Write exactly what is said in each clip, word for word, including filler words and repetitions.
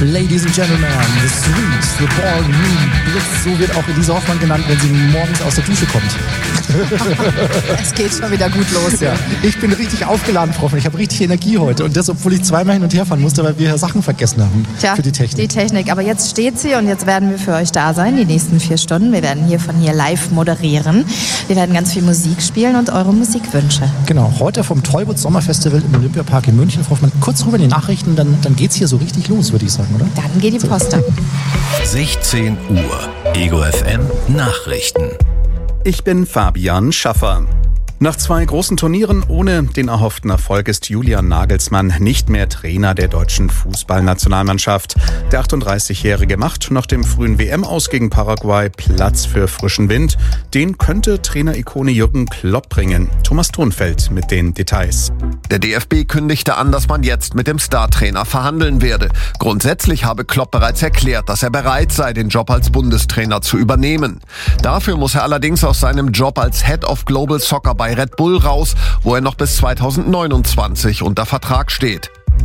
Ladies and Gentlemen, the sweet, the ball moon Blitz, so wird auch Elise Hoffmann genannt, wenn sie morgens aus der Dusche kommt. Es geht schon wieder gut los. Ja, ich bin richtig aufgeladen, Frau Hoffmann. Ich habe richtig Energie heute und das, obwohl ich zweimal hin und her fahren musste, weil wir Sachen vergessen haben. Tja, für die Technik. Die Technik. Aber jetzt steht sie und jetzt werden wir für euch da sein, die nächsten vier Stunden. Wir werden hier von hier live moderieren. Wir werden ganz viel Musik spielen und eure Musikwünsche. Genau, heute vom Tollwood Sommerfestival im Olympiapark in München. Frau Hoffmann, kurz rüber in die Nachrichten, dann, dann geht's hier so richtig los, würde ich sagen, oder? Dann geht die Post ab. sechzehn Uhr, Ego F M Nachrichten. Ich bin Fabian Schaffer. Nach zwei großen Turnieren ohne den erhofften Erfolg ist Julian Nagelsmann nicht mehr Trainer der deutschen Fußballnationalmannschaft. Der achtunddreißigjährige macht nach dem frühen W M-Aus gegen Paraguay Platz für frischen Wind. Den könnte Trainer-Ikone Jürgen Klopp bringen. Thomas Thonfeld mit den Details. Der D F B kündigte an, dass man jetzt mit dem Startrainer verhandeln werde. Grundsätzlich habe Klopp bereits erklärt, dass er bereit sei, den Job als Bundestrainer zu übernehmen. Dafür muss er allerdings aus seinem Job als Head of Global Soccer bei Red Bull raus, wo er noch bis zweitausendneunundzwanzig unter Vertrag steht.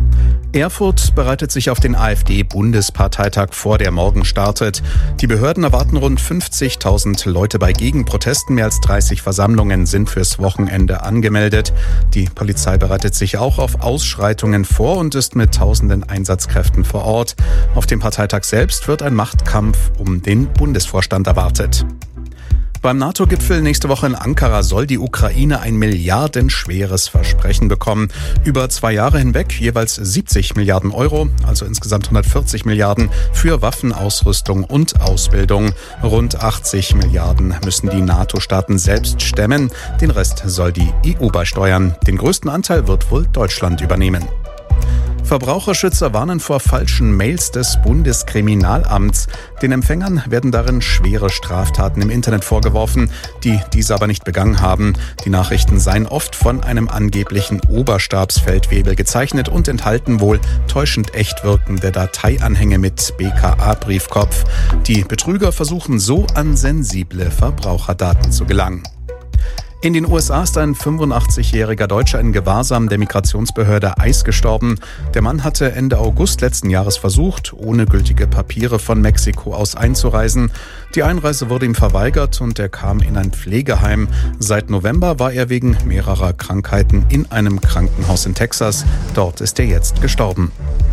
Erfurt bereitet sich auf den AfD-Bundesparteitag vor, der morgen startet. Die Behörden erwarten rund fünfzigtausend Leute bei Gegenprotesten. Mehr als dreißig Versammlungen sind fürs Wochenende angemeldet. Die Polizei bereitet sich auch auf Ausschreitungen vor und ist mit tausenden Einsatzkräften vor Ort. Auf dem Parteitag selbst wird ein Machtkampf um den Bundesvorstand erwartet. Beim NATO-Gipfel nächste Woche in Ankara soll die Ukraine ein milliardenschweres Versprechen bekommen. Über zwei Jahre hinweg jeweils siebzig Milliarden Euro, also insgesamt hundertvierzig Milliarden für Waffenausrüstung und Ausbildung. Rund achtzig Milliarden müssen die NATO-Staaten selbst stemmen. Den Rest soll die E U beisteuern. Den größten Anteil wird wohl Deutschland übernehmen. Verbraucherschützer warnen vor falschen Mails des Bundeskriminalamts. Den Empfängern werden darin schwere Straftaten im Internet vorgeworfen, die diese aber nicht begangen haben. Die Nachrichten seien oft von einem angeblichen Oberstabsfeldwebel gezeichnet und enthalten wohl täuschend echt wirkende Dateianhänge mit B K A-Briefkopf. Die Betrüger versuchen so an sensible Verbraucherdaten zu gelangen. In den U S A ist ein fünfundachtzigjähriger Deutscher in Gewahrsam der Migrationsbehörde I C E gestorben. Der Mann hatte Ende August letzten Jahres versucht, ohne gültige Papiere von Mexiko aus einzureisen. Die Einreise wurde ihm verweigert und er kam in ein Pflegeheim. Seit November war er wegen mehrerer Krankheiten in einem Krankenhaus in Texas. Dort ist er jetzt gestorben.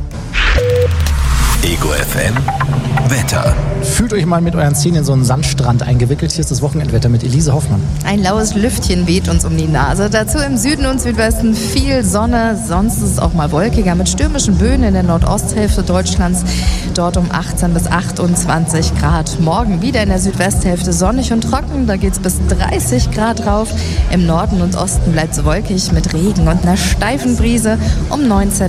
Ego F M Wetter. Fühlt euch mal mit euren Zähnen in so einen Sandstrand eingewickelt. Hier ist das Wochenendwetter mit Elise Hoffmann. Ein laues Lüftchen weht uns um die Nase. Dazu im Süden und Südwesten viel Sonne. Sonst ist es auch mal wolkiger mit stürmischen Böen in der Nordosthälfte Deutschlands. Dort um achtzehn bis achtundzwanzig Grad. Morgen wieder in der Südwesthälfte sonnig und trocken. Da geht es bis dreißig Grad rauf. Im Norden und Osten bleibt es wolkig mit Regen und einer steifen Brise um neunzehn